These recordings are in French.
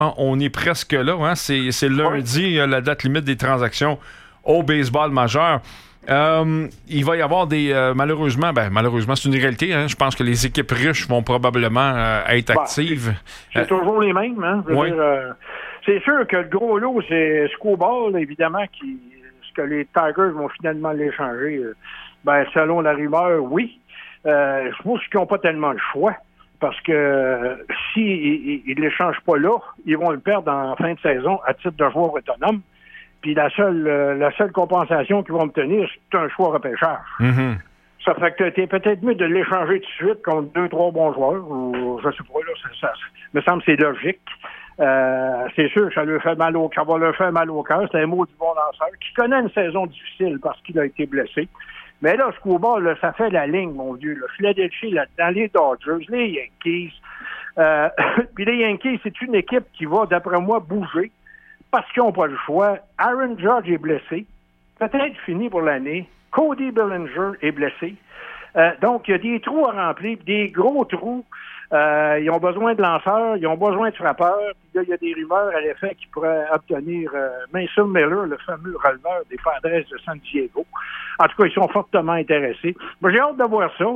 On est presque là. Hein? C'est lundi, la date limite des transactions au baseball majeur. Il va y avoir malheureusement, c'est une réalité. Hein? Je pense que les équipes riches vont probablement être actives. C'est toujours les mêmes. Hein? C'est sûr que le gros lot, c'est Scoball, évidemment, ce que les Tigers vont finalement l'échanger. Selon la rumeur, oui. Je pense qu'ils n'ont pas tellement le choix. Parce que s'ils ne l'échangent pas là, ils vont le perdre en fin de saison à titre de joueur autonome. Puis la seule compensation qu'ils vont obtenir, c'est un choix repêchage. Mm-hmm. Ça fait que t'es peut-être mieux de l'échanger tout de suite contre 2-3 bons joueurs. Ou je sais pas, là, ça me semble que c'est logique. C'est sûr que ça va leur faire mal au cœur. C'est un mot du bon lanceur qui connaît une saison difficile parce qu'il a été blessé. Mais là, Scoball, là, ça fait la ligne, mon Dieu. Là. Philadelphie, là-dedans, les Dodgers, les Yankees. Puis les Yankees, c'est une équipe qui va, d'après moi, bouger parce qu'ils n'ont pas le choix. Aaron Judge est blessé. Peut-être fini pour l'année. Cody Bellinger est blessé. Donc, il y a des trous à remplir, des gros trous. Ils ont besoin de lanceurs, ils ont besoin de frappeurs. Puis là, il y a des rumeurs à l'effet qu'ils pourraient obtenir Mason Miller, le fameux releveur des Padres de San Diego. En tout cas, ils sont fortement intéressés. Moi, j'ai hâte de voir ça.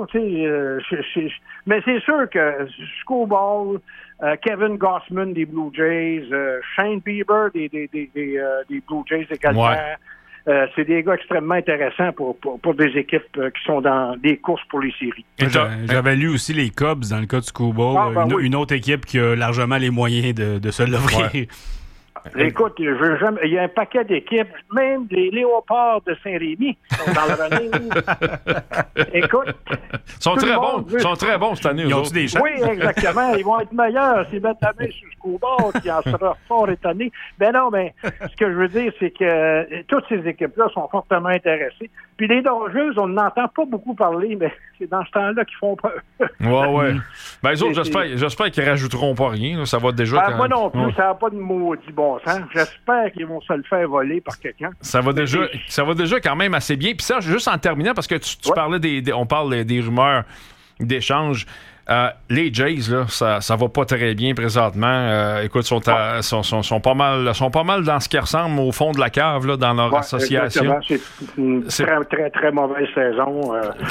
Mais c'est sûr que Scoball, Kevin Gausman des Blue Jays, Shane Bieber des Blue Jays également. Ouais. C'est des gars extrêmement intéressants pour des équipes qui sont dans des courses pour les séries. J'avais lu aussi les Cubs dans le cas du Scoball, une autre équipe qui a largement les moyens de se l'offrir. Ouais. Écoute, il y a un paquet d'équipes, même des Léopards de Saint-Rémy sont dans le running. Écoute. Ils sont très bons cette année. Ils ont des chances? Oui, exactement. Ils vont être meilleurs s'ils mettent la main sur Scoball, qui en sera fort étonné. Ce que je veux dire, c'est que toutes ces équipes-là sont fortement intéressées. Puis les Dodgers, on n'entend pas beaucoup parler, mais c'est dans ce temps-là qu'ils font peur. Ouais. Les autres, j'espère qu'ils rajouteront pas rien. Là. Ça va déjà... Moi non plus, ça n'a pas de maudit bon sens. J'espère qu'ils vont se le faire voler par quelqu'un. Ça va déjà quand même assez bien. Puis ça, juste en terminant, parce que tu parlais on parle des rumeurs d'échanges. Les Jays, là, ça va pas très bien présentement. Écoute, sont pas mal dans ce qui ressemble au fond de la cave là, dans leur association. Exactement. C'est une très, très, très mauvaise saison.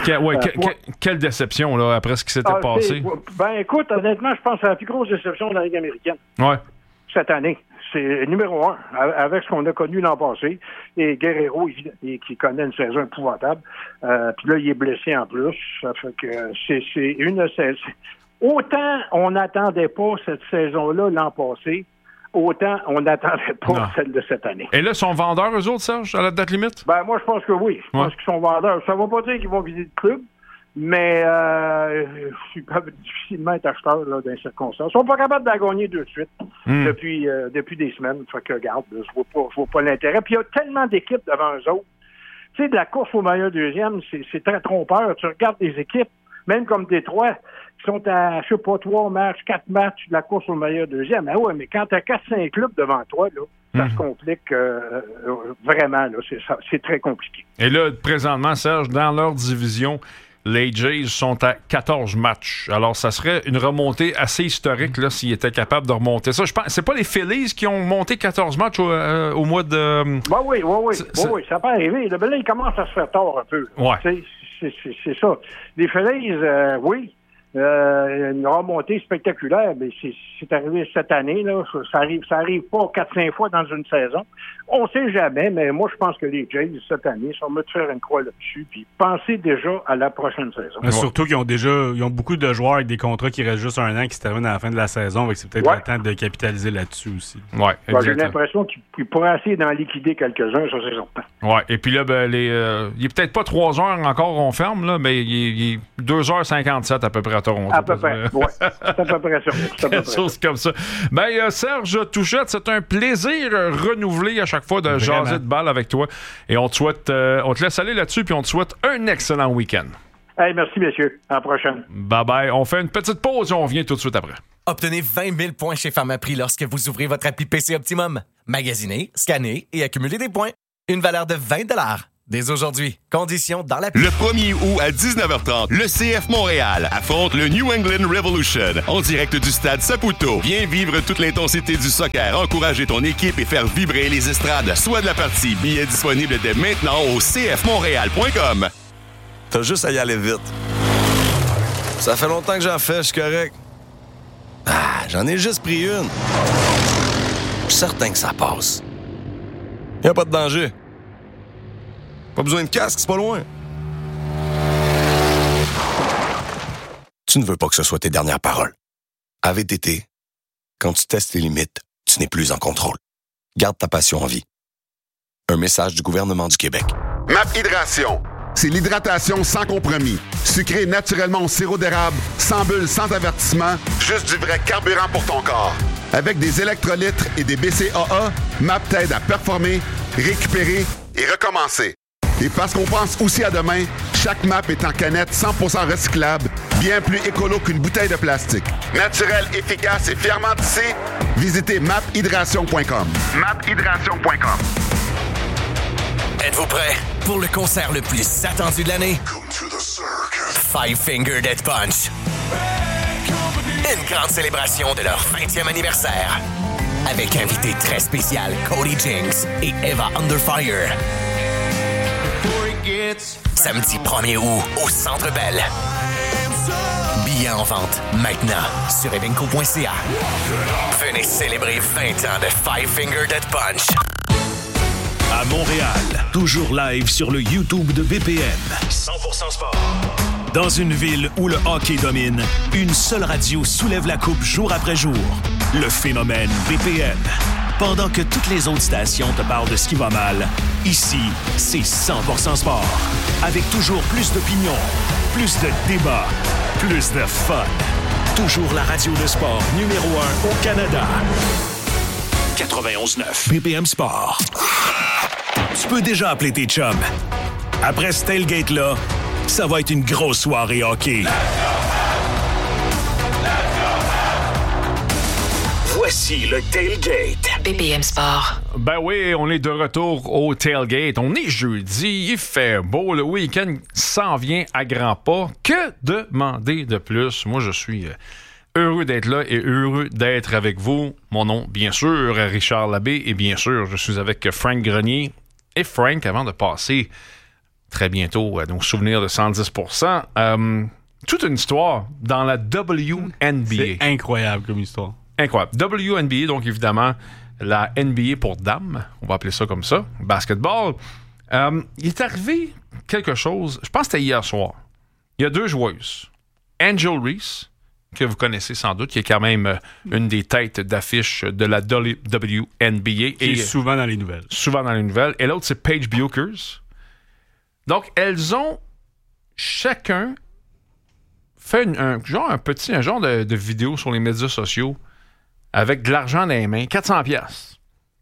Quelle déception là, après ce qui s'était passé. Écoute, honnêtement, je pense que c'est la plus grosse déception de la Ligue américaine. Ouais. Cette année. C'est numéro 1, avec ce qu'on a connu l'an passé. Et Guerrero, qui connaît une saison épouvantable. Puis là, il est blessé en plus. Ça fait que c'est une saison. Autant on n'attendait pas cette saison-là l'an passé, autant on n'attendait pas celle de cette année. Et là, sont vendeurs, eux autres, Serge, à la date limite? Moi, je pense que oui. Je pense qu'ils sont vendeurs. Ça ne va pas dire qu'ils vont visiter le club, mais ils peuvent difficilement être acheteurs là, dans les circonstances. Ils sont pas capables de gagner de suite depuis des semaines. Fait que, regarde, je vois pas l'intérêt. Puis il y a tellement d'équipes devant eux autres. Tu sais, de la course au meilleur deuxième, c'est très trompeur. Tu regardes des équipes, même comme Détroit, qui sont à, 3 matchs, 4 matchs de la course au meilleur deuxième. Mais quand tu as 4-5 clubs devant toi, là, ça se complique vraiment. Là, c'est très compliqué. Et là, présentement, Serge, dans leur division, les Jays sont à 14 matchs. Alors, ça serait une remontée assez historique là, s'ils étaient capables de remonter ça. Je pense, c'est pas les Phillies qui ont monté 14 matchs au mois de... Oui, ça peut arriver. Là, il commence à se faire tard un peu. Ouais. C'est ça. Les Phillies, oui, une remontée spectaculaire, mais c'est arrivé cette année. Là, ça arrive pas 4-5 fois dans une saison. On sait jamais, mais moi, je pense que les Jays, cette année, sont mieux de faire une croix là-dessus, puis penser déjà à la prochaine saison. Surtout qu'ils ont beaucoup de joueurs avec des contrats qui restent juste un an, qui se terminent à la fin de la saison, donc c'est peut-être le temps de capitaliser là-dessus aussi. Ouais, j'ai l'impression qu'ils pourraient essayer d'en liquider quelques-uns, ça c'est certain. Ouais, et puis là, il est peut-être pas 3 heures encore, on ferme, là, mais il est 2h57 à peu près à Toronto. À peu près, oui. C'est à peu près ça. Quelque chose comme ça. Serge Touchette, c'est un plaisir renouvelé à chaque fois de jaser de balle avec toi. Et on te laisse aller là-dessus, puis on te souhaite un excellent week-end. Hey, merci, messieurs. À la prochaine. Bye-bye. On fait une petite pause et on revient tout de suite après. Obtenez 20 000 points chez Pharmaprix lorsque vous ouvrez votre appli PC Optimum. Magasinez, scannez et accumulez des points. Une valeur de 20 $. dès aujourd'hui. Conditions dans la... Le 1er août à 19h30, le CF Montréal affronte le New England Revolution en direct du stade Saputo. Viens vivre toute l'intensité du soccer, encourager ton équipe et faire vibrer les estrades. Soit de la partie. Billets disponibles dès maintenant au cfmontréal.com. T'as juste à y aller vite. Ça fait longtemps que j'en fais, je suis correct. J'en ai juste pris une. Je suis certain que ça passe. Y a pas de danger. Pas besoin de casque, c'est pas loin. Tu ne veux pas que ce soit tes dernières paroles. À VTT, quand tu testes les limites, tu n'es plus en contrôle. Garde ta passion en vie. Un message du gouvernement du Québec. MAP Hydration. C'est l'hydratation sans compromis. Sucré naturellement au sirop d'érable, sans bulles, sans avertissement. Juste du vrai carburant pour ton corps. Avec des électrolytes et des BCAA, MAP t'aide à performer, récupérer et recommencer. Et parce qu'on pense aussi à demain, chaque MAP est en canette 100% recyclable, bien plus écolo qu'une bouteille de plastique. Naturel, efficace et fièrement tissé, visitez maphydration.com. maphydration.com. Êtes-vous prêts pour le concert le plus attendu de l'année? Five Finger Death Punch. Une grande célébration de leur 20e anniversaire. Avec invité très spécial Cody Jinks et Eva Underfire. Samedi 1er août au Centre Bell. Billets en vente maintenant sur evenco.ca. Venez célébrer 20 ans de Five Finger Death Punch. À Montréal, toujours live sur le YouTube de BPM. 100% sport. Dans une ville où le hockey domine, une seule radio soulève la coupe jour après jour. Le phénomène BPM. Pendant que toutes les autres stations te parlent de ce qui va mal, ici, c'est 100% sport. Avec toujours plus d'opinions, plus de débats, plus de fun. Toujours la radio de sport numéro 1 au Canada. 91.9 BPM Sport. Tu peux déjà appeler tes chums. Après ce tailgate-là, ça va être une grosse soirée hockey. Voici le tailgate. BPM Sport. Ben oui, on est de retour au tailgate. On est jeudi, il fait beau, le week-end s'en vient à grands pas. Que demander de plus? Moi, je suis heureux d'être là et heureux d'être avec vous. Mon nom, bien sûr, Richard Labbé, et bien sûr, je suis avec Frank Grenier. Et Frank, avant de passer très bientôt à nos souvenirs de 110%, toute une histoire dans la WNBA. C'est incroyable comme histoire. Incroyable. WNBA, donc évidemment, la NBA pour dames, on va appeler ça comme ça, basketball. Il est arrivé quelque chose, je pense que c'était hier soir. Il y a deux joueuses. Angel Reese, que vous connaissez sans doute, qui est quand même une des têtes d'affiche de la WNBA. Qui est souvent dans les nouvelles. Souvent dans les nouvelles. Et l'autre, c'est Paige Buchers. Donc, elles ont chacun fait un genre de vidéo sur les médias sociaux avec de l'argent dans les mains, 400$.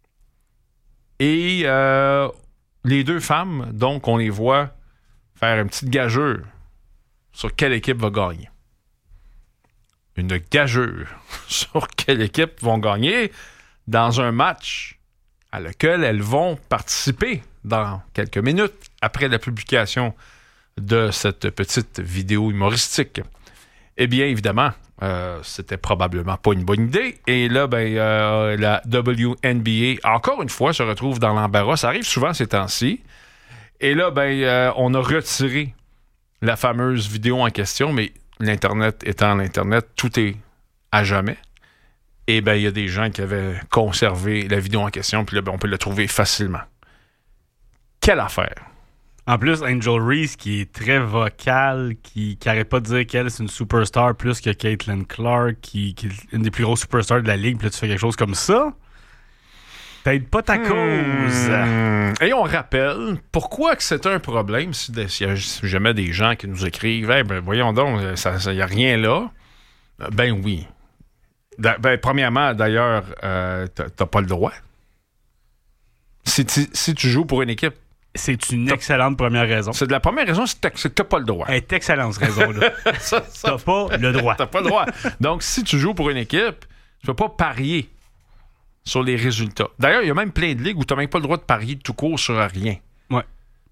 Et les deux femmes, donc, on les voit faire une petite gageure sur quelle équipe va gagner. Une gageure sur quelle équipe vont gagner dans un match à lequel elles vont participer dans quelques minutes après la publication de cette petite vidéo humoristique. Eh bien, évidemment, c'était probablement pas une bonne idée. Et là, la WNBA, encore une fois, se retrouve dans l'embarras. Ça arrive souvent ces temps-ci. Et là, on a retiré la fameuse vidéo en question, mais l'Internet étant l'Internet, tout est à jamais. Et il y a des gens qui avaient conservé la vidéo en question, puis là, on peut la trouver facilement. Quelle affaire! En plus, Angel Reese, qui est très vocale, qui arrête pas de dire qu'elle, c'est une superstar plus que Caitlin Clark, qui est une des plus grosses superstars de la Ligue, puis là, tu fais quelque chose comme ça, t'aides pas ta cause. Et on rappelle pourquoi que c'est un problème si jamais des gens qui nous écrivent « voyons donc, il n'y a rien là. » Ben oui. Premièrement, d'ailleurs, t'as pas le droit. Si tu joues pour une équipe, c'est une excellente première raison. C'est de la première raison, c'est que t'as pas le droit. Elle est excellente, cette raison-là. T'as pas le droit. T'as pas le droit. Donc, si tu joues pour une équipe, tu peux pas parier sur les résultats. D'ailleurs, il y a même plein de ligues où t'as même pas le droit de parier tout court sur rien. Ouais.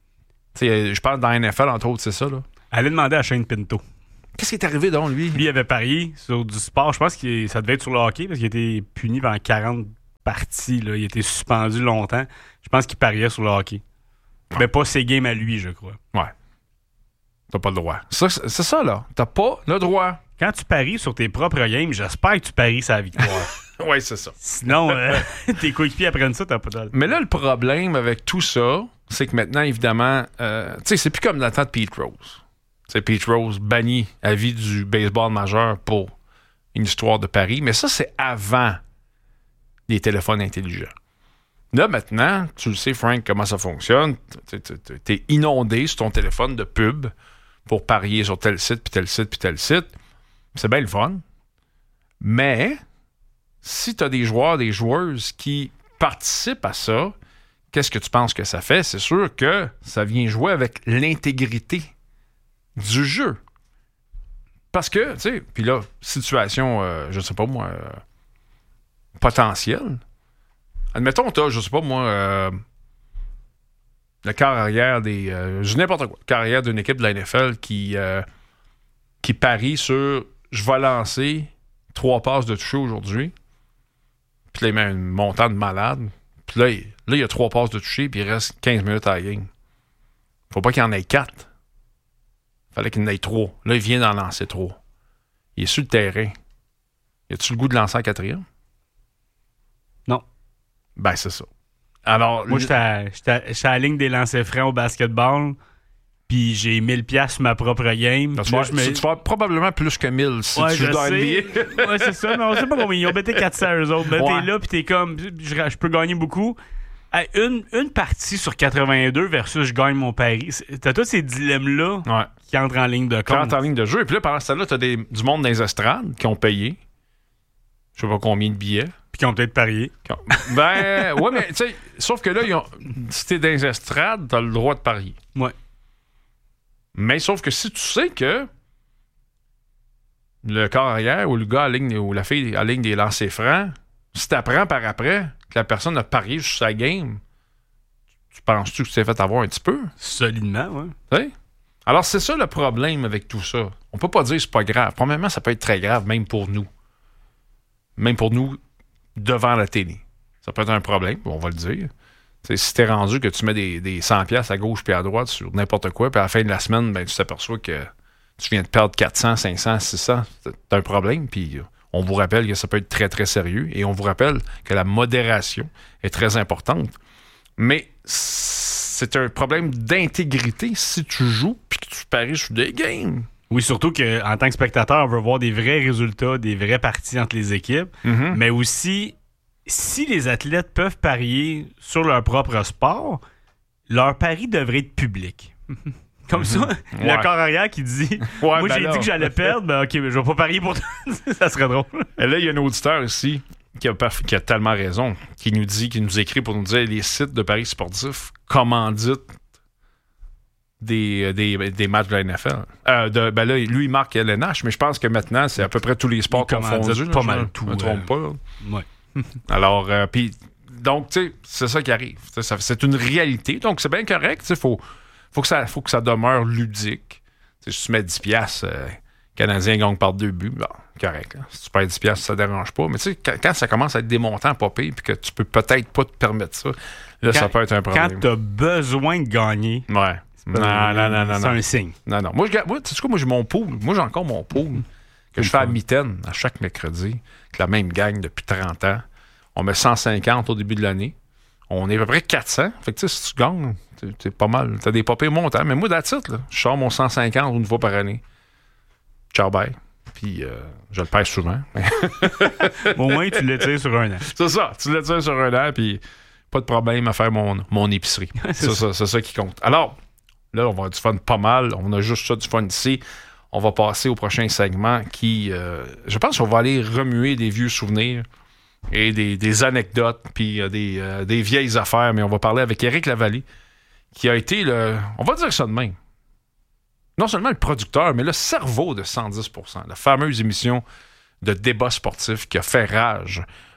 Je parle dans la NFL, entre autres, c'est ça, là. Allez demander à Shane Pinto. Qu'est-ce qui est arrivé, donc, lui? Lui, il avait parié sur du sport. Je pense que ça devait être sur le hockey parce qu'il a été puni pendant 40 parties. Là. Il a été suspendu longtemps. Je pense qu'il pariait sur le hockey. Mais pas ses games à lui, je crois. Ouais. T'as pas le droit. C'est ça, là. T'as pas le droit. Quand tu paries sur tes propres games, j'espère que tu paries sa victoire. Oui, c'est ça. Sinon, tes coéquipiers apprennent ça, t'as pas de... Mais là, le problème avec tout ça, c'est que maintenant, évidemment, c'est plus comme dans le temps de Pete Rose. C'est Pete Rose banni à vie du baseball majeur pour une histoire de paris. Mais ça, c'est avant les téléphones intelligents. Là, maintenant, tu le sais, Frank, comment ça fonctionne. T'es inondé sur ton téléphone de pub pour parier sur tel site, puis tel site, puis tel site. C'est bien le fun. Mais si tu as des joueurs, des joueuses qui participent à ça, qu'est-ce que tu penses que ça fait? C'est sûr que ça vient jouer avec l'intégrité du jeu. Parce que, tu sais, puis là, situation, je sais pas moi, potentielle. Admettons, t'as, je sais pas moi, le quart arrière des... n'importe quoi. Le quart arrière d'une équipe de la NFL qui parie sur « je vais lancer 3 passes de toucher aujourd'hui ». Puis là, il met un montant de malade. Puis là, il y a 3 passes de toucher, puis il reste 15 minutes à la game. Faut pas qu'il y en ait 4. Fallait qu'il y en ait 3. Là, il vient d'en lancer 3. Il est sur le terrain. Y a-tu le goût de lancer en 4e? Non. Ben, c'est ça. Alors, moi, j'étais à la ligne des lancers francs au basketball, puis j'ai 1000$ sur ma propre game. Tu vas probablement plus que 1000 si tu joues dans NBA. Ouais, c'est ça. Mais on sait pas combien. Ils ont bêté 400 eux autres. Mais t'es là, puis t'es comme, je peux gagner beaucoup. Une partie sur 82 versus je gagne mon pari. T'as tous ces dilemmes-là qui entrent en ligne de compte. Qui entrent en ligne de jeu. Et puis là, pendant ce temps-là, t'as du monde dans les estrades qui ont payé. Je sais pas combien de billets. Puis qui ont peut-être parié. Ben, ouais, mais tu sais, sauf que là, si t'es dans les estrades, t'as le droit de parier. Ouais. Mais sauf que si tu sais que le corps arrière ou le gars ou la fille à la ligne des lancers francs, si t'apprends par après que la personne a parié sur sa game, tu penses-tu que tu t'es fait avoir un petit peu? Solidement, oui. T'sais? Alors, c'est ça le problème avec tout ça. On peut pas dire que c'est pas grave. Premièrement, ça peut être très grave, même pour nous. Même pour nous, devant la télé. Ça peut être un problème, on va le dire. T'sais, si t'es rendu que tu mets des 100$ à gauche puis à droite sur n'importe quoi, puis à la fin de la semaine, ben, tu t'aperçois que tu viens de perdre 400, 500, 600, t'as un problème, puis on vous rappelle que ça peut être très, très sérieux, et on vous rappelle que la modération est très importante. Mais c'est un problème d'intégrité si tu joues puis que tu paries sur des games. Oui, surtout qu'en tant que spectateur, on veut voir des vrais résultats, des vraies parties entre les équipes, mais aussi... Si les athlètes peuvent parier sur leur propre sport, leur pari devrait être public. Comme ça, le corps arrière qui dit moi, j'ai dit que j'allais perdre, ben OK, mais je vais pas parier pour toi. Ça serait drôle. Et là, il y a un auditeur ici qui a tellement raison, qui nous écrit pour nous dire les sites de paris sportifs commanditent des matchs de la NFL. Ben là, lui, il marque LNH, mais je pense que maintenant, c'est à peu près tous les sports confondus. Pas mal tout. Je me trompe pas. Ouais. Alors, puis, donc, tu sais, c'est ça qui arrive. C'est une réalité. Donc, c'est bien correct. Il faut que ça demeure ludique. T'sais, si tu mets 10$, Canadien gagne par 2 buts, bon, correct. Hein. Si tu perds 10$, ça ne dérange pas. Mais tu sais, quand ça commence à être des montants pas pires puis que tu peux peut-être pas te permettre ça, là, ça peut être un problème. Quand tu as besoin de gagner, non. C'est un signe. Non. Moi, j'ai mon pool. Moi, j'ai encore mon pool que je fais à mi-temps à chaque mercredi. La même gang depuis 30 ans. On met 150 au début de l'année. On est à peu près 400. Fait que si tu gagnes, t'es pas mal. T'as des papiers montants. Mais moi, that's it, là. Je sors mon 150 une fois par année. Ciao, bye. Puis je le perds souvent. Au moins, tu l'étires sur un an. C'est ça. Tu l'étires sur un an, puis pas de problème à faire mon épicerie. C'est ça qui compte. Alors, là, on va avoir du fun pas mal. On a juste ça du fun ici. On va passer au prochain segment qui, je pense qu'on va aller remuer des vieux souvenirs et des anecdotes, puis des vieilles affaires. Mais on va parler avec Éric Lavallée, qui a été on va dire ça de même, non seulement le producteur, mais le cerveau de 110%, la fameuse émission de débat sportif qui a fait rage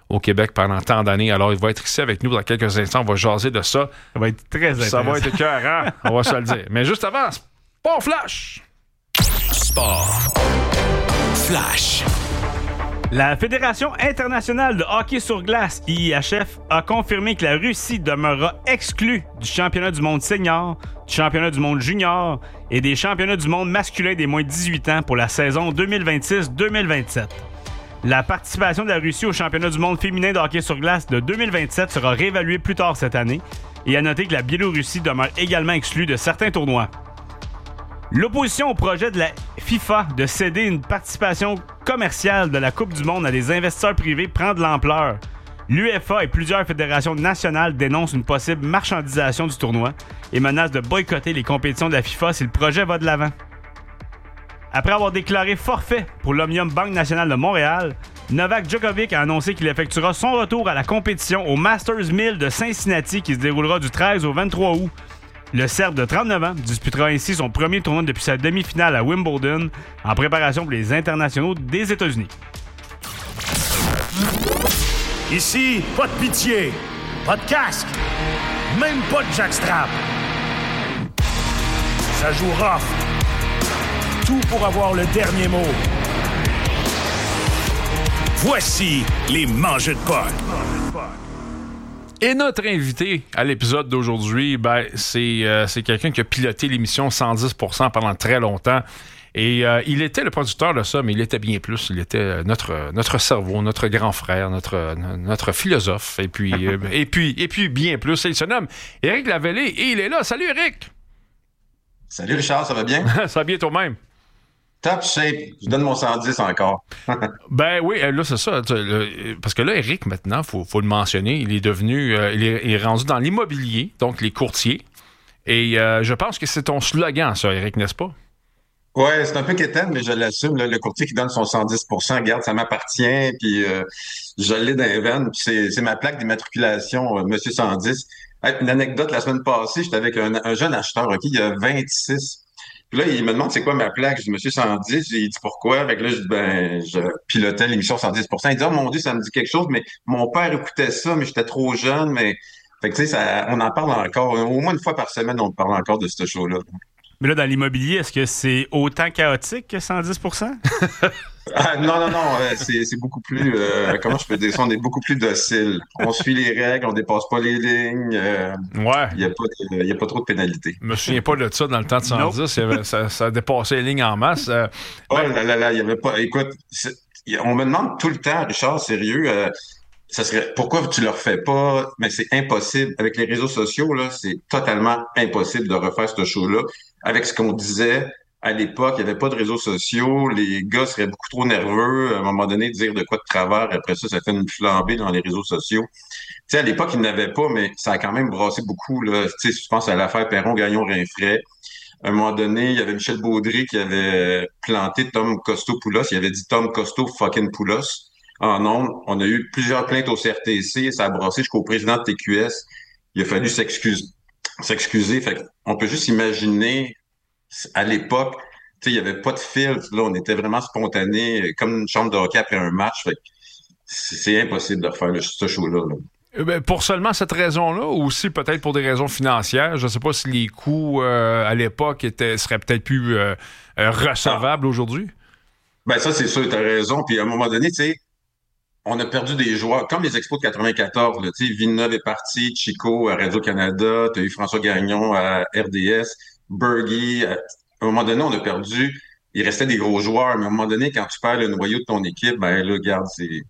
au Québec pendant tant d'années. Alors, il va être ici avec nous dans quelques instants. On va jaser de ça. Ça va être très intéressant. Ça va être écœurant, on va se le dire. Mais juste avant, Sport Flash! Sport Flash. La Fédération internationale de hockey sur glace, IIHF, a confirmé que la Russie demeurera exclue du championnat du monde senior, du championnat du monde junior et des championnats du monde masculin des moins de 18 ans pour la saison 2026-2027. La participation de la Russie au championnat du monde féminin de hockey sur glace de 2027 sera réévaluée plus tard cette année, et à noter que la Biélorussie demeure également exclue de certains tournois. L'opposition au projet de la FIFA de céder une participation commerciale de la Coupe du monde à des investisseurs privés prend de l'ampleur. L'UEFA et plusieurs fédérations nationales dénoncent une possible marchandisation du tournoi et menacent de boycotter les compétitions de la FIFA si le projet va de l'avant. Après avoir déclaré forfait pour l'Omnium Banque Nationale de Montréal, Novak Djokovic a annoncé qu'il effectuera son retour à la compétition au Masters 1000 de Cincinnati qui se déroulera du 13 au 23 août. Le Serbe de 39 ans disputera ainsi son premier tournoi depuis sa demi-finale à Wimbledon en préparation pour les internationaux des États-Unis. Ici, pas de pitié, pas de casque, même pas de jackstrap. Ça joue rough. Tout pour avoir le dernier mot. Voici les mangeux de potes. Et notre invité à l'épisode d'aujourd'hui, c'est quelqu'un qui a piloté l'émission 110% pendant très longtemps. Et il était le producteur de ça, mais il était bien plus. Il était notre cerveau, notre grand frère, notre philosophe. Et puis bien plus. Il se nomme Éric Lavallée et il est là. Salut Éric! Salut Richard, ça va bien? Ça va bien toi-même? Top shape. Je donne mon 110 encore. Ben oui, là, c'est ça. Parce que là, Éric, maintenant, faut le mentionner, il est devenu, il est rendu dans l'immobilier, donc les courtiers. Et je pense que c'est ton slogan, ça, Éric, n'est-ce pas? Ouais, c'est un peu quétaine, mais je l'assume. Là, le courtier qui donne son 110%, regarde, ça m'appartient, puis je l'ai dans les veines, puis c'est ma plaque d'immatriculation, Monsieur 110. Une anecdote, la semaine passée, j'étais avec un jeune acheteur, OK, il a 26. Puis là, il me demande c'est quoi ma plaque. Je dis Monsieur 110. Il dit pourquoi? Avec là, je dis je pilotais l'émission 110%. Il dit oh mon Dieu, ça me dit quelque chose, mais mon père écoutait ça, mais j'étais trop jeune. Mais fait que tu sais, on en parle encore. Au moins une fois par semaine, on parle encore de ce show-là. Mais là, dans l'immobilier, est-ce que c'est autant chaotique que 110%? Non, c'est beaucoup plus, comment je peux dire ça, on est beaucoup plus docile. On suit les règles, on dépasse pas les lignes. Ouais. Il y a pas trop de pénalités. Je me souviens pas de ça dans le temps de 110. Ça dépassait les lignes en masse. Il y avait pas. Écoute, on me demande tout le temps, Richard, sérieux, ça serait pourquoi tu le refais pas? Mais c'est impossible. Avec les réseaux sociaux, là, c'est totalement impossible de refaire ce show-là. Avec ce qu'on disait à l'époque, il n'y avait pas de réseaux sociaux, les gars seraient beaucoup trop nerveux, à un moment donné, dire de quoi de travers, après ça fait une flambée dans les réseaux sociaux. Tu sais, à l'époque, il n'avait pas, mais ça a quand même brassé beaucoup, là. Tu sais, je pense à l'affaire Perron-Gagnon-Rinfret. À un moment donné, il y avait Michel Baudry qui avait planté Tom Costo-Poulos. Il avait dit Tom Costo fucking Poulos. En ondes, on a eu plusieurs plaintes au CRTC, ça a brassé jusqu'au président de TQS. Il a fallu s'excuser. Fait on peut juste imaginer, à l'époque, tu sais, il n'y avait pas de filtre. Là, on était vraiment spontané, comme une chambre de hockey après un match. Fait c'est impossible de refaire ce show-là. Là. Pour seulement cette raison-là, ou aussi peut-être pour des raisons financières. Je ne sais pas si les coûts à l'époque seraient peut-être plus recevables aujourd'hui. Ben ça, c'est sûr, tu as raison. Puis à un moment donné, tu sais, on a perdu des joueurs, comme les Expos de 94. Là, tu sais, Villeneuve est parti, Chico à Radio-Canada, tu as eu François Gagnon à RDS, Bergy. À un moment donné, on a perdu. Il restait des gros joueurs, mais à un moment donné, quand tu perds le noyau de ton équipe, ben là, regarde,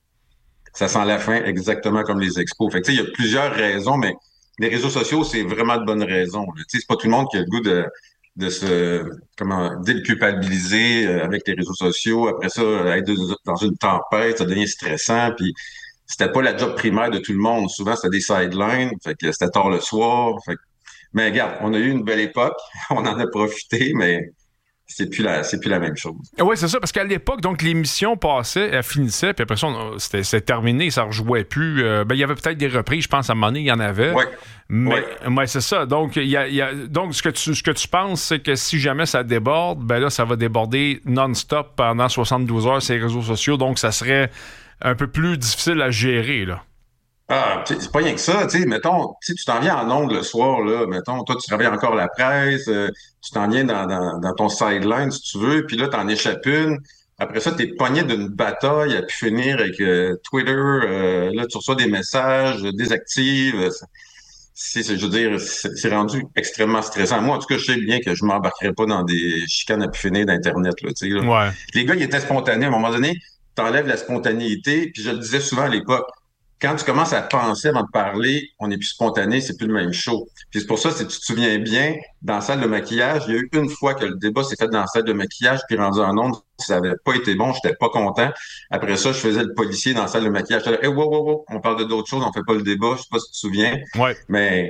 ça sent la fin, exactement comme les Expos. Fait que, tu sais, il y a plusieurs raisons, mais les réseaux sociaux, c'est vraiment de bonnes raisons. Tu sais, c'est pas tout le monde qui a le goût de se déculpabiliser avec les réseaux sociaux. Après ça, être dans une tempête, ça devient stressant. Puis c'était pas la job primaire de tout le monde. Souvent, c'était des sidelines. Fait que c'était tard le soir. Mais regarde, on a eu une belle époque. On en a profité, mais c'est plus la même chose. Oui, c'est ça, parce qu'à l'époque, donc l'émission passait, elle finissait, puis après ça, c'était terminé, ça ne rejouait plus. Il y avait peut-être des reprises, je pense, à un moment donné, il y en avait. Oui. Mais c'est ça. Donc, donc ce que tu penses, c'est que si jamais ça déborde, ben là, ça va déborder non-stop pendant 72 heures sur les réseaux sociaux. Donc, ça serait un peu plus difficile à gérer, là. Ah, c'est pas rien que ça, tu sais, mettons, tu t'en viens en ondes le soir, là, mettons, toi, tu travailles encore la presse, tu t'en viens dans ton sideline, si tu veux, puis là, t'en échappes une. Après ça, t'es pogné d'une bataille à pu finir avec Twitter, là, tu reçois des messages, désactives. Je veux dire, c'est rendu extrêmement stressant. Moi, en tout cas, je sais bien que je m'embarquerai pas dans des chicanes à pu finir d'Internet, là, tu sais, là. Ouais. Les gars, ils étaient spontanés. À un moment donné, t'enlèves la spontanéité, puis je le disais souvent à l'époque, quand tu commences à penser avant de parler, on n'est plus spontané, c'est plus le même show. Puis c'est pour ça, si tu te souviens bien, dans la salle de maquillage, il y a eu une fois que le débat s'est fait dans la salle de maquillage, puis rendu en ondes, ça avait pas été bon, j'étais pas content. Après ça, je faisais le policier dans la salle de maquillage. J'étais là, hey, wow, on parle de d'autres choses, on fait pas le débat, je sais pas si tu te souviens. Ouais. Mais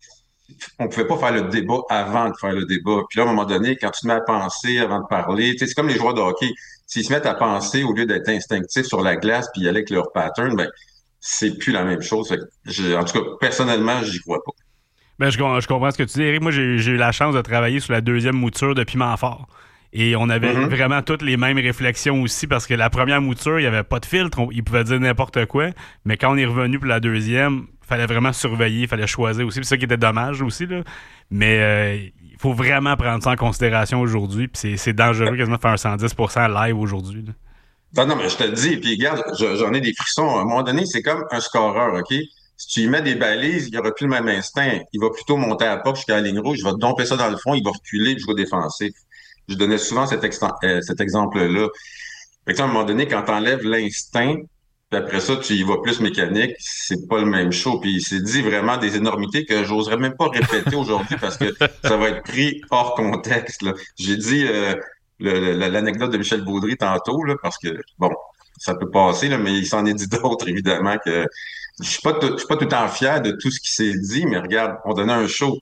on pouvait pas faire le débat avant de faire le débat. Puis là, à un moment donné, quand tu te mets à penser avant de parler, tu sais, c'est comme les joueurs de hockey. S'ils se mettent à penser au lieu d'être instinctifs sur la glace puis y aller avec leur pattern, ben c'est plus la même chose. Fait que en tout cas, personnellement, j'y crois pas. Ben, je comprends ce que tu dis, Eric. Moi, j'ai eu la chance de travailler sur la deuxième mouture de Piment Fort. Et on avait vraiment toutes les mêmes réflexions aussi, parce que la première mouture, il n'y avait pas de filtre, il pouvait dire n'importe quoi. Mais quand on est revenu pour la deuxième, il fallait vraiment surveiller, il fallait choisir aussi. C'est ça qui était dommage aussi, là. Mais il faut vraiment prendre ça en considération aujourd'hui. Puis c'est dangereux quasiment de faire un 110% live aujourd'hui, là. Non, mais je te le dis, puis regarde, j'en ai des frissons. À un moment donné, c'est comme un scoreur, OK? Si tu lui mets des balises, il n'y aura plus le même instinct. Il va plutôt monter à la porte jusqu'à la ligne rouge, il va domper ça dans le fond, il va reculer, puis je vais défensif. Je donnais souvent cet exemple-là. Fait que, à un moment donné, quand tu enlèves l'instinct, puis après ça, tu y vas plus mécanique, c'est pas le même show. Puis il s'est dit vraiment des énormités que j'oserais même pas répéter aujourd'hui parce que ça va être pris hors contexte, là. J'ai dit l'anecdote de Michel Baudry tantôt, là, parce que, bon, ça peut passer, là, mais il s'en est dit d'autres, évidemment, que je suis pas tout le temps fier de tout ce qui s'est dit, mais regarde, on donnait un show.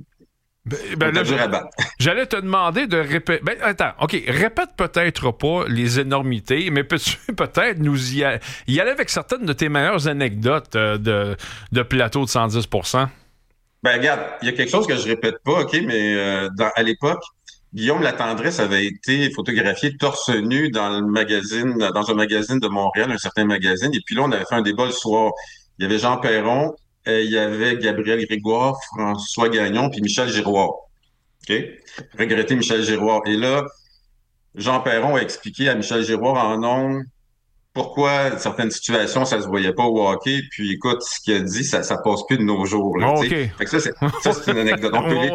J'allais te demander de répéter. Ben, attends, OK, répète peut-être pas les énormités, mais peux-tu peut-être nous y aller avec certaines de tes meilleures anecdotes de plateau de 110%? Ben, regarde, il y a quelque chose que je répète pas, OK, mais à l'époque, Guillaume Latendresse avait été photographié torse nu dans un magazine de Montréal, un certain magazine, et puis là, on avait fait un débat le soir. Il y avait Jean Perron, il y avait Gabriel Grégoire, François Gagnon, puis Michel Giroir. OK? Regretter Michel Giroir. Et là, Jean Perron a expliqué à Michel Giroir en ondes pourquoi certaines situations, ça se voyait pas au hockey. Puis écoute, ce qu'il a dit, ça passe plus de nos jours. Là, okay. Fait que ça, c'est une anecdote.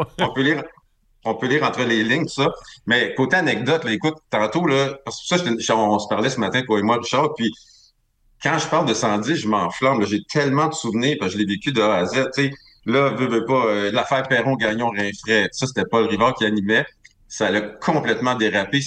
On peut lire entre les lignes, tout ça. Mais côté anecdote, là, écoute, tantôt, là, parce que ça, on se parlait ce matin, toi et moi, Richard, puis quand je parle de 110, je m'enflamme. Là, j'ai tellement de souvenirs, parce que je l'ai vécu de A à Z. Tu sais, là, veux pas, l'affaire Perron-Gagnon-Rinfret, ça, c'était Paul Rivard qui animait. Ça l'a complètement dérapé.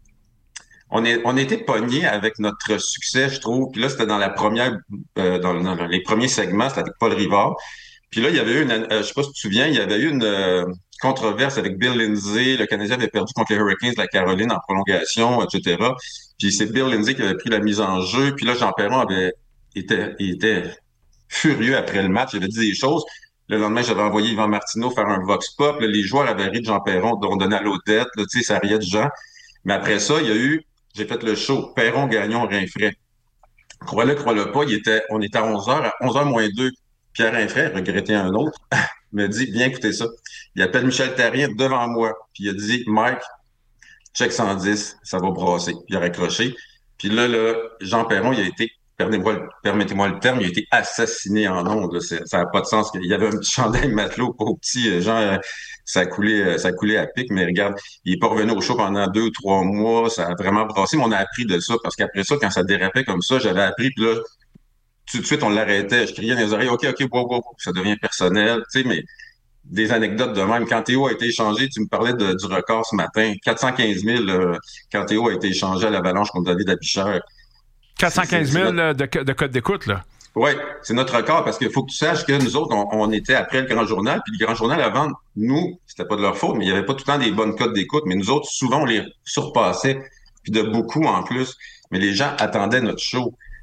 On était pognés avec notre succès, je trouve. Puis là, c'était dans la première, dans les premiers segments, c'était avec Paul Rivard. Puis là, il y avait eu je sais pas si tu te souviens, il y avait eu une controverse avec Bill Lindsay. Le Canadien avait perdu contre les Hurricanes de la Caroline en prolongation, etc. Puis c'est Bill Lindsay qui avait pris la mise en jeu. Puis là, Jean Perron était furieux après le match. Il avait dit des choses. Le lendemain, j'avais envoyé Yvan Martineau faire un vox pop. Là, les joueurs avaient ri de Jean Perron, dont Donald Odette. Tu sais, ça riait de gens. Mais après ça, j'ai fait le show. Perron, Gagnon, Rinfret. Crois-le pas, on était à 11h, à 11h moins 2. Pierre Rinfret, regretté un autre, me dit, viens écouter ça. Il appelle Michel Therrien devant moi. Puis il a dit, Mike, check 110, ça va brasser. Puis il a raccroché. Puis là, Jean Perron, il a été, permettez-moi le terme, il a été assassiné en ondes. Ça n'a pas de sens. Il y avait un petit chandail matelot au petit, genre, ça coulait à pic. Mais regarde, il est pas revenu au show pendant 2 ou 3 mois. Ça a vraiment brassé. Mais on a appris de ça. Parce qu'après ça, quand ça dérapait comme ça, j'avais appris. Puis là, tout de suite, on l'arrêtait. Je criais dans les oreilles, OK, wow, ça devient personnel. Tu sais, mais des anecdotes de même. Quand Théo a été échangé, tu me parlais du record ce matin. 415 000 quand Théo a été échangé à l'Avalanche contre David Abichère. 415 000 de code d'écoute, là. Oui, c'est notre record parce qu'il faut que tu saches que nous autres, on était après le Grand Journal. Puis le Grand Journal, avant, nous, c'était pas de leur faute, mais il n'y avait pas tout le temps des bonnes codes d'écoute. Mais nous autres, souvent, on les surpassait. Puis de beaucoup en plus. Mais les gens attendaient notre show.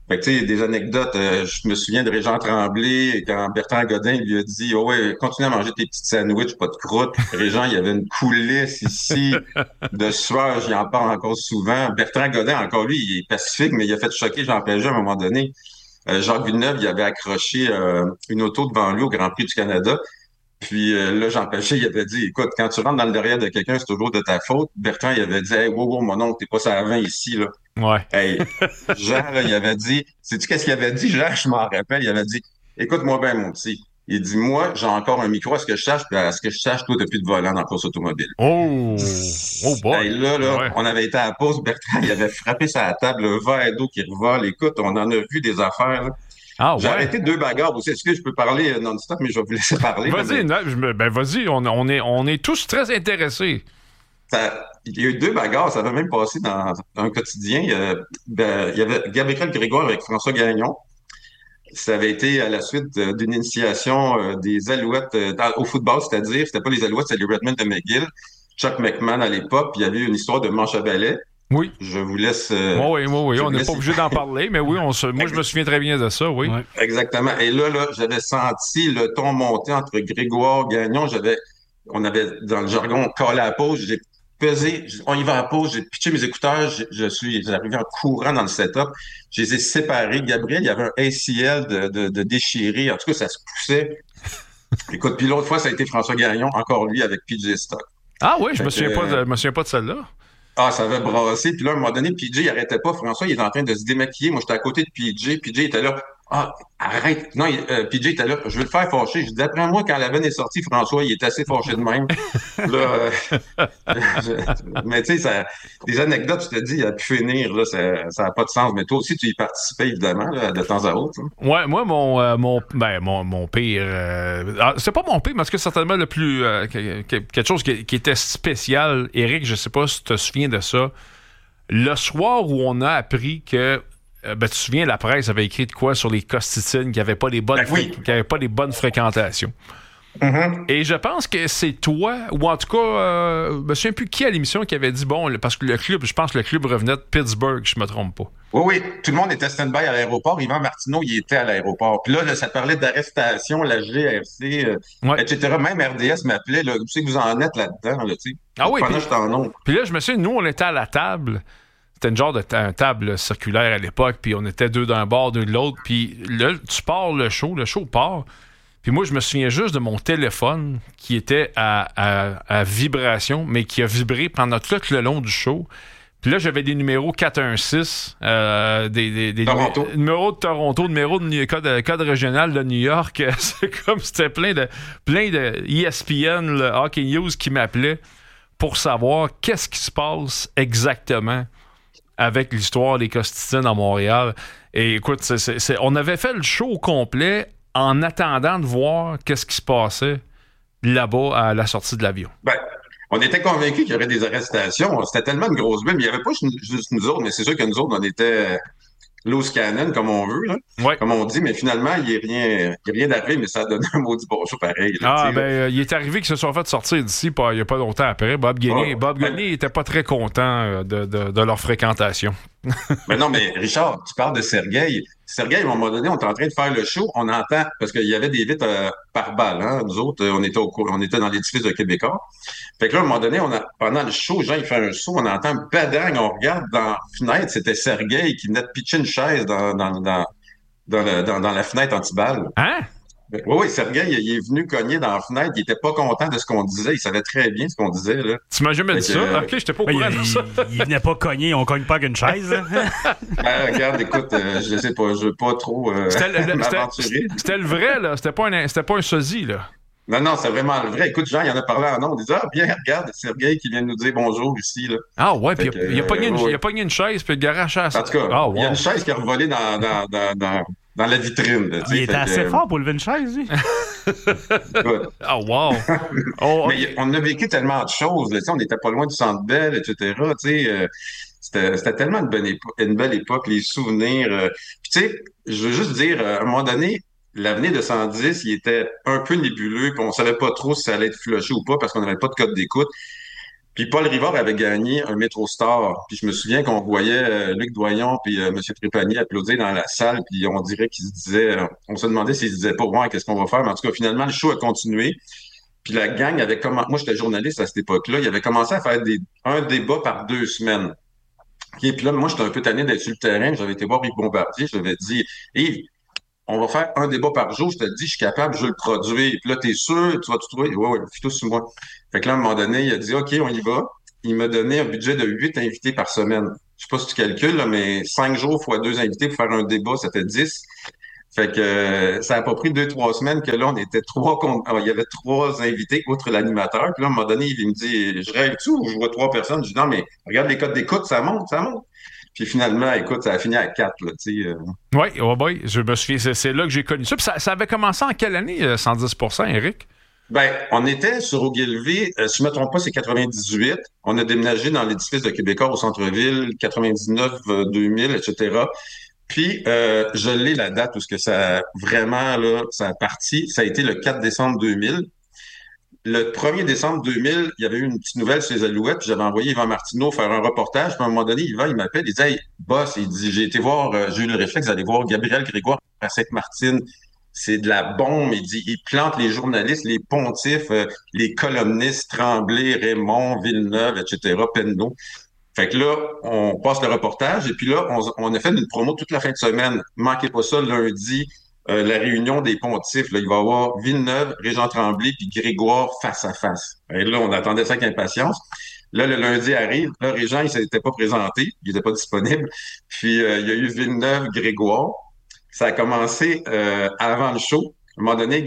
Fait que, tu sais, des anecdotes, je me souviens de Régent Tremblay, quand Bertrand Godin lui a dit, oh ouais, continue à manger tes petites sandwichs, pas de croûte. Régent, il y avait une coulisse ici de sueur, j'y en parle encore souvent. Bertrand Godin, encore lui, il est pacifique, mais il a fait choquer Jean Pagé à un moment donné. Jacques Villeneuve, il avait accroché une auto devant lui au Grand Prix du Canada. Puis là, Jean Pagé, il avait dit, écoute, quand tu rentres dans le derrière de quelqu'un, c'est toujours de ta faute. Bertrand, il avait dit, hey, wow, mon oncle, t'es pas sur la 20 ici, là. Ouais. Hey, Jean, là, il avait dit, sais-tu qu'est-ce qu'il avait dit, Jean? Je m'en rappelle. Il avait dit, écoute-moi bien, mon petit. Il dit, moi, j'ai encore un micro à ce que je sache, puis à ce que je sache, toi, t'as plus de volant dans la course automobile. Oh boy. Hey, là, Ouais. on avait été à la pause, Bertrand, il avait frappé sa table, le verre d'eau qui revole. Écoute, on en a vu des affaires, là. Ah J'ai ouais. arrêté 2 bagarres aussi. Est-ce que je peux parler non-stop, mais je vais vous laisser parler. Vas-y, Mais vas-y, on est tous très intéressés. il y a eu 2 bagarres, ça avait même passé dans un quotidien. Il y avait Gabriel Grégoire avec François Gagnon. Ça avait été à la suite d'une initiation des Alouettes au football, c'est-à-dire, c'était pas les Alouettes, c'était les Redmen de McGill. Chuck McMahon à l'époque, puis il y avait eu une histoire de manche à balai. Oui. Je vous laisse. Oui, on n'est pas obligé d'en parler, mais oui, moi, je me souviens très bien de ça, oui. Ouais. Exactement. Et là, j'avais senti le ton monter entre Grégoire, Gagnon. On avait, dans le jargon, collé à la pause. J'ai pesé, on y va à la pause. J'ai pitché mes écouteurs. Je suis arrivé en courant dans le setup. Je les ai séparés. Gabriel, il y avait un ACL de déchiré. En tout cas, ça se poussait. Écoute, puis l'autre fois, ça a été François Gagnon, encore lui, avec PJ Stock. Ah oui, je me Fait souviens pas de celle-là. Ah, ça avait brassé. Puis là, à un moment donné, PJ, il arrêtait pas. François, il est en train de se démaquiller. Moi, j'étais à côté de PJ. PJ était là. Ah, arrête. Non, PJ était là. Je vais le faire fâcher. Je dis, d'après moi, quand la veine est sortie, François, il est assez fâché de même. Là, mais tu sais, des anecdotes, je te dis, il a pu finir. Là, ça n'a pas de sens. Mais toi aussi, tu y participais, évidemment, là, de temps à autre. Hein. Ouais, moi, mon pire. C'est pas mon pire, mais c'est certainement le plus. Quelque chose qui était spécial. Éric, je sais pas si tu te souviens de ça. Le soir où on a appris que. Tu te souviens, la presse avait écrit de quoi sur les Costitines qui n'avaient pas les bonnes, qui avaient pas les bonnes fréquentations. Mm-hmm. Et je pense que c'est toi, ou en tout cas, je me souviens plus qui à l'émission qui avait dit, bon, parce que je pense que le club revenait de Pittsburgh, je me trompe pas. Oui, tout le monde était stand-by à l'aéroport. Yvan Martineau, il était à l'aéroport. Puis là, ça parlait d'arrestation, la GRC, etc. Même RDS m'appelait, là, où c'est que vous en êtes là-dedans, là, tu sais. Ah oui, pendant que j'étais en onde. Puis là, je me souviens, nous, on était à la table. C'était une genre de table circulaire à l'époque, puis on était 2 d'un bord, 2 de l'autre. Puis là, tu pars le show part. Puis moi, je me souviens juste de mon téléphone qui était à vibration, mais qui a vibré pendant tout le long du show. Puis là, j'avais des numéros 416, des numéros de Toronto, numéros de code régional de New York. C'est comme c'était plein de ESPN, le Hockey News qui m'appelait pour savoir qu'est-ce qui se passe exactement avec l'histoire des Costitines à Montréal. Et écoute, on avait fait le show au complet en attendant de voir qu'est-ce qui se passait là-bas à la sortie de l'avion. Ben, on était convaincus qu'il y aurait des arrestations. C'était tellement une grosse bulle, mais il n'y avait pas juste nous autres, mais c'est sûr que nous autres, on était loose cannon, comme on veut, là, comme on dit, mais finalement, il n'y a rien d'arrivé, mais ça a donné un maudit bon show pareil. Là, il est arrivé qu'ils se sont fait sortir d'ici il n'y a pas longtemps après. Bob Gainey n'était pas très content de leur fréquentation. Mais non, mais Richard, tu parles de Sergueï. Sergueï, à un moment donné, on est en train de faire le show, on entend, parce qu'il y avait des vitres par balle, hein, nous autres, on était dans l'édifice de Québécois. Fait que là, à un moment donné, pendant le show, Jean, il fait un saut, on entend un badang, on regarde dans la fenêtre, c'était Sergueï qui venait de pitcher une chaise dans la fenêtre anti-balle. Hein? Oui, Sergueï, il est venu cogner dans la fenêtre. Il était pas content de ce qu'on disait. Il savait très bien ce qu'on disait, là. Tu m'as jamais dit ça? Ok, j'étais pas au courant de ça. Il venait pas cogner, on cogne pas avec une chaise. Regarde, écoute, je sais pas, je veux pas trop m'aventurer. C'était le vrai, là. C'était pas un sosie, là. Non, c'est vraiment le vrai. Écoute, Jean, il en a parlé en nom. Il disait, bien, regarde, c'est Sergueï qui vient de nous dire bonjour ici, là. Ah ouais, puis il a pogné une chaise, puis le garage à ça. En tout cas, il y a une chaise qui a revolé dans la vitrine. Là, il était assez fort pour lever une chaise, lui. Oh, wow! Mais on a vécu tellement de choses. Là, on n'était pas loin du Centre Bell, etc. C'était tellement une belle époque, les souvenirs. Puis, tu sais, je veux juste dire, à un moment donné, l'avenir de 110, il était un peu nébuleux, puis on savait pas trop si ça allait être flushé ou pas parce qu'on n'avait pas de code d'écoute. Puis Paul Rivard avait gagné un MetroStar. Puis je me souviens qu'on voyait Luc Doyon puis M. Trépanier applaudir dans la salle. Puis on dirait qu'ils se disaient, on se demandait s'ils se disaient pas, ouais, qu'est-ce qu'on va faire. Mais en tout cas, finalement, le show a continué. Puis la gang avait commencé, moi j'étais journaliste à cette époque-là, il avait commencé à faire un débat par 2 semaines. Puis là, moi j'étais un peu tanné d'être sur le terrain, j'avais été voir Yves Bombardier, je lui avais dit, Yves, on va faire un débat par jour, je te dis, je suis capable, je veux le produire. Puis là, t'es sûr, tu vas tout trouver? Ouais, fais tout sur moi. Fait que là, à un moment donné, il a dit, OK, on y va. Il m'a donné un budget de 8 invités par semaine. Je sais pas si tu calcules, là, mais 5 jours fois 2 invités pour faire un débat, ça fait 10. Fait que ça a pas pris 2-3 semaines que là, on était il y avait 3 invités outre l'animateur. Puis là, à un moment donné, il me dit, je rêve-tu ou je vois 3 personnes? Je dis, non, mais regarde les codes d'écoute, ça monte. Puis finalement, écoute, ça a fini à 4, là, tu sais. Oui, je me souviens, c'est là que j'ai connu ça. Puis ça avait commencé en quelle année, 110%, Éric? Ben, on était sur Ogilvy, si je me trompe pas, c'est 98. On a déménagé dans l'édifice de Québécois au centre-ville, 99, 2000, etc. Puis, je l'ai la date où ce que ça vraiment, là, ça a parti. Ça a été le 4 décembre 2000. Le 1er décembre 2000, il y avait eu une petite nouvelle sur les Alouettes, puis j'avais envoyé Yvan Martineau faire un reportage. Puis à un moment donné, Yvan, il m'appelle, il dit « Hey, boss, il dit, j'ai eu le réflexe d'aller voir Gabriel Grégoire à Sainte-Martine. C'est de la bombe. » Il dit, il plante les journalistes, les pontifs, les columnistes, Tremblay, Raymond, Villeneuve, etc., Penneau. Fait que là, on passe le reportage et puis là, on a fait une promo toute la fin de semaine. Manquez pas ça, lundi, la réunion des pontifs. Là, il va y avoir Villeneuve, Régent Tremblay puis Grégoire face à face. Et là, on attendait ça avec impatience. Là, le lundi arrive. Là, Régent, il s'était pas présenté. Il était pas disponible. Puis, il y a eu Villeneuve, Grégoire. Ça a commencé avant le show. À un moment donné,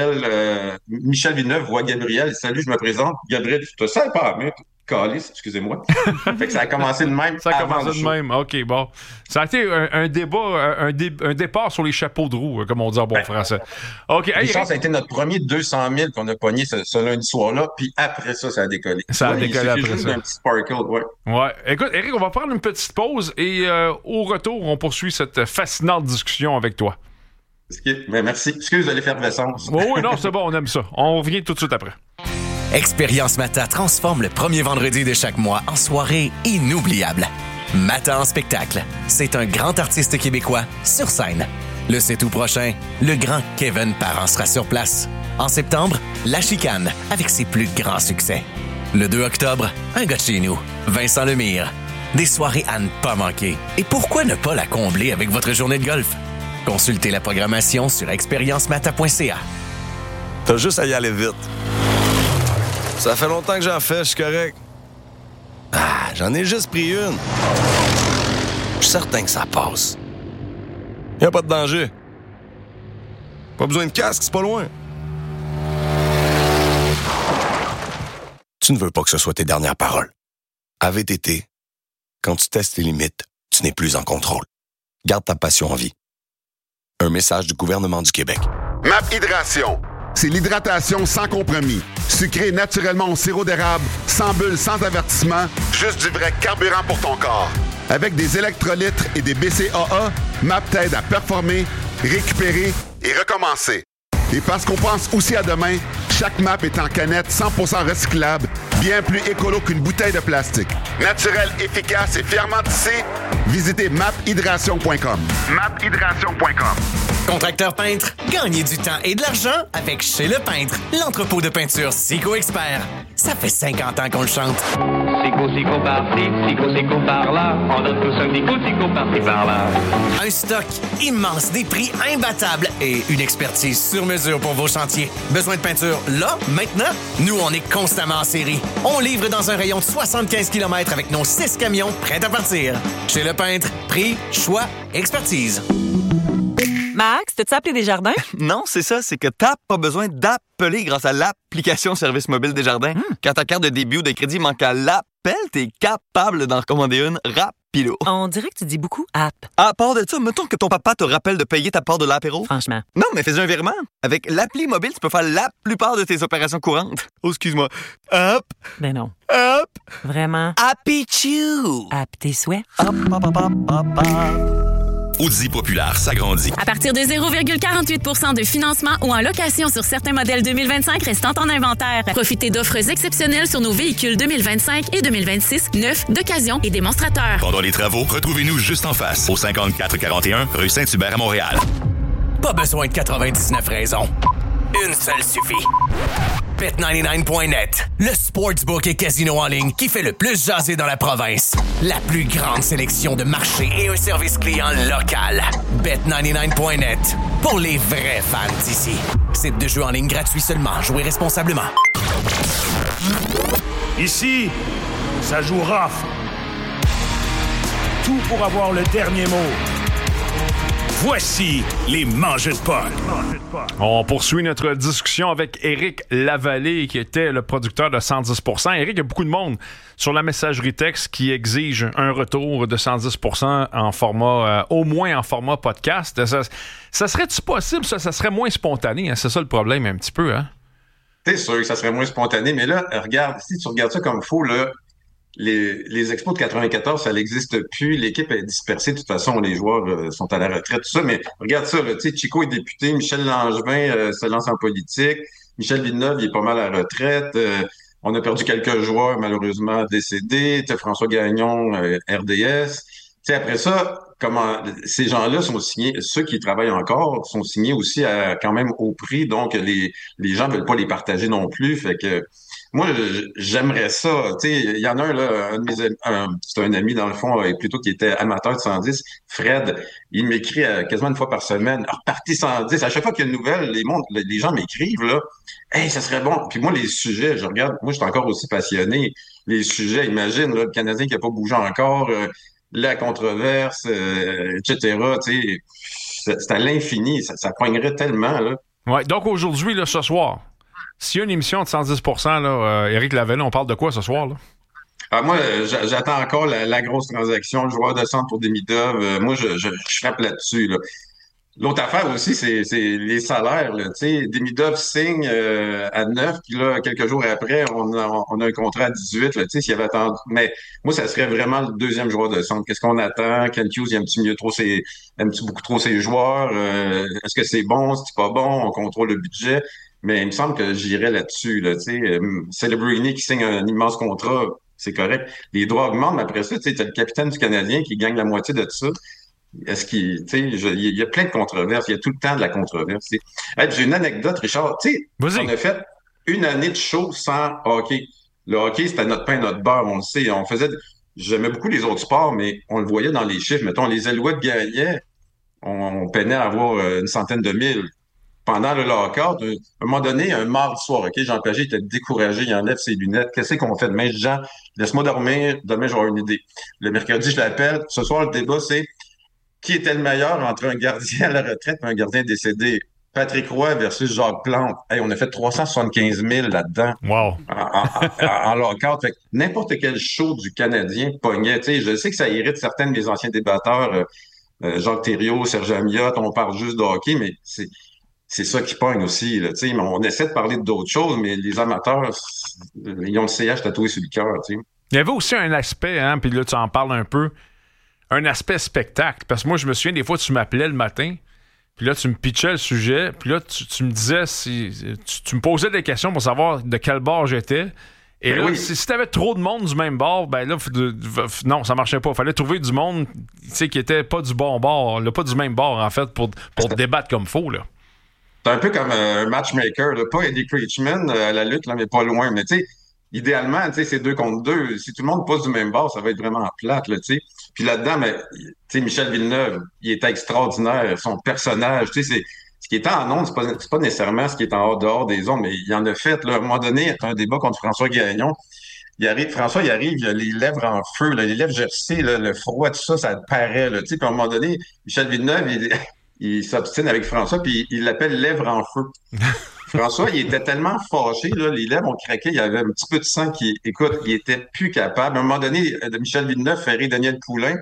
Michel Villeneuve voit Gabriel. Salut, je me présente. Gabriel, tu te sais pas, mais calice, excusez-moi. Fait que ça a commencé de même. Ça a commencé de même. OK, bon. Ça a été un débat, un départ sur les chapeaux de roue, comme on dit en bon français. OK. Richard, ça a été notre premier 200 000 qu'on a pogné ce lundi soir-là. Puis après ça, ça a décollé. Ça a décollé après ça. Un petit sparkle, ouais. Ouais. Écoute, Éric, on va prendre une petite pause et au retour, on poursuit cette fascinante discussion avec toi. Mais merci. Excuse de l'effervescence. Oui, non, c'est bon, on aime ça. On revient tout de suite après. Expérience Mata transforme le premier vendredi de chaque mois en soirée inoubliable. Mata en spectacle. C'est un grand artiste québécois sur scène. Le 7 août prochain, le grand Kevin Parent sera sur place. En septembre, La Chicane avec ses plus grands succès. Le 2 octobre, un gars de chez nous, Vincent Lemire. Des soirées à ne pas manquer. Et pourquoi ne pas la combler avec votre journée de golf? Consultez la programmation sur expériencemata.ca. T'as juste à y aller vite. Ça fait longtemps que j'en fais, je suis correct. J'en ai juste pris une. Je suis certain que ça passe. Y a pas de danger. Pas besoin de casque, c'est pas loin. Tu ne veux pas que ce soit tes dernières paroles. À VTT, quand tu testes tes limites, tu n'es plus en contrôle. Garde ta passion en vie. Un message du gouvernement du Québec. MAP Hydration. C'est l'hydratation sans compromis. Sucré naturellement au sirop d'érable, sans bulles, sans avertissement, juste du vrai carburant pour ton corps. Avec des électrolytes et des BCAA, MAP t'aide à performer, récupérer et recommencer. Et parce qu'on pense aussi à demain, chaque MAP est en canette 100% recyclable, bien plus écolo qu'une bouteille de plastique. Naturel, efficace et fièrement tissé, visitez maphydration.com. maphydration.com. Contracteur peintre, gagnez du temps et de l'argent avec Chez Le Peintre, l'entrepôt de peinture Sico Expert. Ça fait 50 ans qu'on le chante. Sico par-ci, Sico par-là. On donne tous un Sico par-ci, par-là. Un stock immense, des prix imbattables et une expertise sur mesure pour vos chantiers. Besoin de peinture là, maintenant? Nous, on est constamment en série. On livre dans un rayon de 75 km avec nos 6 camions prêts à partir. Chez Le Peintre, prix, choix, expertise. Max, t'as-tu appelé Desjardins? Non, c'est ça, c'est que t'as pas besoin d'appeler grâce à l'application Service mobile Desjardins. Quand ta carte de débit ou de crédit manque à l'appel, t'es capable d'en recommander une rapido. On dirait que tu dis beaucoup « app ». À part de ça, mettons que ton papa te rappelle de payer ta part de l'apéro. Franchement. Non, mais fais un virement. Avec l'appli mobile, tu peux faire la plupart de tes opérations courantes. Oh, excuse-moi. Hop! Ben non. Hop! Vraiment? Happy Chew! App tes souhaits. Hop, hop, hop, hop, hop, hop. Audi Populaire s'agrandit. À partir de 0,48% de financement ou en location sur certains modèles 2025 restant en inventaire. Profitez d'offres exceptionnelles sur nos véhicules 2025 et 2026, neufs, d'occasion et démonstrateurs. Pendant les travaux, retrouvez-nous juste en face, au 5441 rue Saint-Hubert à Montréal. Pas besoin de 99 raisons. Une seule suffit. Bet99.net, le sportsbook et casino en ligne qui fait le plus jaser dans la province. La plus grande sélection de marchés et un service client local. Bet99.net, pour les vrais fans d'ici. Site de jeu en ligne gratuit seulement. Jouez responsablement. Ici, ça joue rough. Tout pour avoir le dernier mot. Voici les mangeurs de pod. On poursuit notre discussion avec Éric Lavallée, qui était le producteur de 110%. Éric, il y a beaucoup de monde sur la messagerie texte qui exige un retour de 110% en format, au moins en format podcast. Ça serait-tu possible, ça? Ça serait moins spontané, hein? C'est ça le problème un petit peu, hein? C'est sûr que ça serait moins spontané, mais là, regarde, si tu regardes ça comme il faut, là, les expos de 94, ça n'existe plus. L'équipe est dispersée. De toute façon, les joueurs sont à la retraite, tout ça. Mais regarde ça, tu sais, Chico est député, Michel Langevin se lance en politique, Michel Villeneuve, il est pas mal à la retraite. On a perdu quelques joueurs, malheureusement, décédés. Tu sais, François Gagnon, RDS. Tu sais, après ça, ces gens-là sont signés, ceux qui travaillent encore sont signés aussi quand même au prix. Donc, les gens veulent pas les partager non plus. Fait que moi, j'aimerais ça. Tu sais, il y en a un, là, un de mes c'est un ami, dans le fond, plutôt qui était amateur de 110, Fred. Il m'écrit quasiment une fois par semaine. Reparti 110. À chaque fois qu'il y a une nouvelle, les gens m'écrivent, là. Hey, ça serait bon. Puis moi, les sujets, je regarde, moi, je suis encore aussi passionné. Les sujets, imagine, là, le Canadien qui n'a pas bougé encore, la controverse, etc. Tu sais, c'est à l'infini. Ça poignerait tellement, là. Ouais, donc aujourd'hui, là, ce soir, s'il y a une émission de 110%, là, Éric Lavallée, on parle de quoi ce soir, là? Moi, j'attends encore la grosse transaction, le joueur de centre pour Demidov. Moi, je frappe là-dessus, là. L'autre affaire aussi, c'est les salaires, là. Tu sais, Demidov signe à 9, puis là, quelques jours après, on a un contrat à 18, là. Tu sais, s'il avait attendu. Mais moi, ça serait vraiment le deuxième joueur de centre. Qu'est-ce qu'on attend? Ken Hughes, il aime-tu beaucoup trop ses joueurs? Est-ce que c'est bon? C'est pas bon? On contrôle le budget. Mais il me semble que j'irais là-dessus, là. Tu sais, Celebrini qui signe un immense contrat, c'est correct. Les droits augmentent, mais après ça, tu sais, t'as le capitaine du Canadien qui gagne la moitié de tout ça. Est-ce qu'il, tu sais, il y a plein de controverses. Il y a tout le temps de la controverse. Tu sais. Hey, j'ai une anecdote, Richard. Tu sais, on a fait une année de show sans hockey. Le hockey, c'était notre pain, notre beurre. On le sait. J'aimais beaucoup les autres sports, mais on le voyait dans les chiffres. Mettons, les Alouettes gagnaient. On peinait à avoir une centaine de mille. Pendant le lockout, à un moment donné, un mardi soir, OK, Jean Pagé était découragé, il enlève ses lunettes. Qu'est-ce qu'on fait demain? Jean, laisse-moi dormir. Demain, j'aurai une idée. Le mercredi, je l'appelle. Ce soir, le débat, c'est qui était le meilleur entre un gardien à la retraite et un gardien décédé? Patrick Roy versus Jacques Plante. Hey, on a fait 375 000 là-dedans. Wow. En lockout. Fait que n'importe quel show du Canadien pognait. Tu sais, je sais que ça irrite certains de mes anciens débatteurs, Jacques Thériault, Serge Amiot, on parle juste de hockey, mais c'est ça qui pogne aussi. Là, tu sais, on essaie de parler d'autres choses, mais les amateurs, ils ont le CH tatoué sur le cœur. Tu sais. Il y avait aussi un aspect, hein, puis là, tu en parles un peu, un aspect spectacle. Parce que moi, je me souviens, des fois, tu m'appelais le matin, puis là, tu me pitchais le sujet, puis là, tu me disais, tu me posais des questions pour savoir de quel bord j'étais. Et là, si t'avais trop de monde du même bord, ben là, non, ça marchait pas. Il fallait trouver du monde, tu sais, qui était pas du bon bord, là, pas du même bord, en fait, pour débattre comme faut, là. C'est un peu comme un matchmaker, là. Pas Eddie Creechman à la lutte, là, mais pas loin. Mais tu sais, idéalement, tu sais, c'est 2 contre 2. Si tout le monde passe du même bord, ça va être vraiment plate, là, tu sais. Puis là-dedans, tu sais, Michel Villeneuve, il était extraordinaire. Son personnage, tu sais, ce qui est en ondes, c'est pas nécessairement ce qui est en dehors des ondes, mais il en a fait, là. À un moment donné, un débat contre François Gagnon. François, il arrive, il a les lèvres en feu, là, les lèvres gercées, là, le froid, tout ça, ça paraît, là, tu sais. Puis à un moment donné, Michel Villeneuve, il s'obstine avec François, puis il l'appelle lèvres en feu. François, il était tellement fâché, là, les lèvres ont craqué, il y avait un petit peu de sang qui, écoute, il était plus capable. À un moment donné, Michel Villeneuve fait rire Daniel Poulain.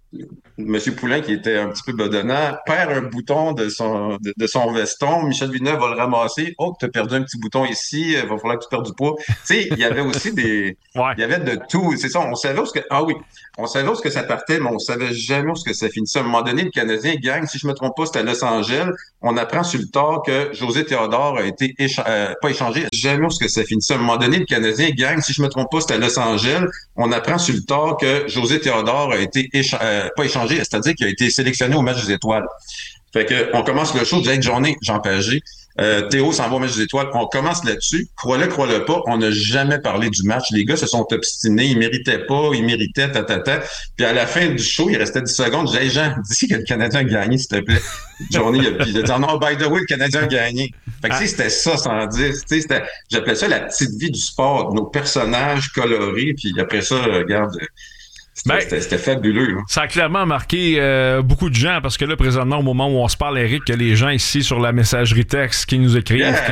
Monsieur Poulain, qui était un petit peu bedonnant, perd un bouton de son veston. Michel Villeneuve va le ramasser. Oh, tu as perdu un petit bouton ici. Il va falloir que tu perdes du poids. Tu sais, il y avait aussi il y avait de tout. C'est ça, on savait on savait où ce que ça partait, mais on savait jamais où ce que ça finissait. À un moment donné, le Canadien gagne. Si je me trompe pas, c'était à Los Angeles. On apprend sur le tard que José Théodore a été pas échangé. Jamais où ce que ça finissait. À un moment donné, le Canadien gagne. Si je me trompe pas, c'était à Los Angeles. On apprend sur le tard que José Théodore a été pas échangé, c'est-à-dire qu'il a été sélectionné au match des étoiles. Fait que on commence le show, avec journée, Jean Pagé. Théo s'en va au match des étoiles. On commence là-dessus. Crois-le pas, on n'a jamais parlé du match. Les gars se sont obstinés, ils méritaient pas, ils méritaient, Puis à la fin du show, il restait 10 secondes. Je disais, hey Jean, dis que le Canadien a gagné, s'il te plaît. Journée, il a dit, non, by the way, le Canadien a gagné. Fait que c'était ça, sans dire. J'appelais ça la petite vie du sport, nos personnages colorés, puis après ça, regarde. C'était fabuleux. Hein. Ça a clairement marqué beaucoup de gens parce que là, présentement, au moment où on se parle, Eric, il y a les gens ici sur la messagerie texte qui nous écrivent, qui